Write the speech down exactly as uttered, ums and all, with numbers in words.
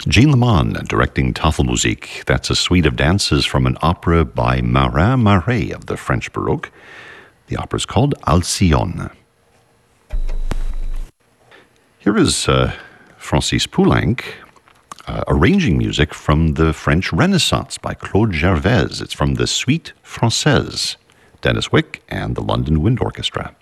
Jean Leman directing Tafelmusik. That's a suite of dances from an opera by Marin Marais of the French Baroque. The opera is called Alcyone. Here is uh, Francis Poulenc uh, arranging music from the French Renaissance by Claude Gervais. It's from the Suite Française, Dennis Wick and the London Wind Orchestra.